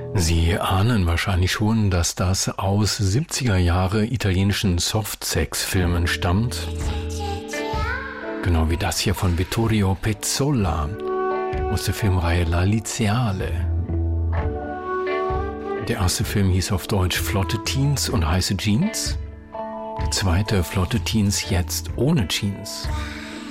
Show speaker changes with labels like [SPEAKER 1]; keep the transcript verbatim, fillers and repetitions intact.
[SPEAKER 1] Sie ahnen wahrscheinlich schon, dass das aus siebziger Jahre italienischen Softsex-Filmen stammt. Genau wie das hier von Vittorio Pezzolla aus der Filmreihe La Liziale. Der erste Film hieß auf Deutsch Flotte Teens und heiße Jeans. Der zweite Flotte Teens jetzt ohne Jeans.